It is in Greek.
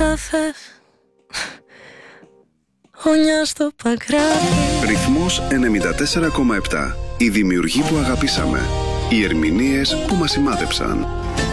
καφέ. Όνια στο παγκράτη. Ρυθμός 94,7. Οι δημιουργοί που αγαπήσαμε. Οι ερμηνείες που μας σημάδεψαν.